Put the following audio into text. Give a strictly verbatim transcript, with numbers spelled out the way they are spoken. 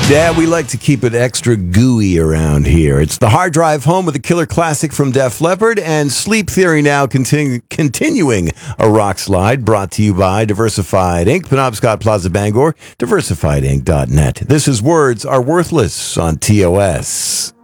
Yeah, we like to keep it extra gooey around here. It's the hard drive home with a killer classic from Def Leppard and Sleep Theory now continu- continuing a rock slide brought to you by Diversified Incorporated. Penobscot Plaza Bangor, diversified inc dot net. This is Words Are Worthless on T O S.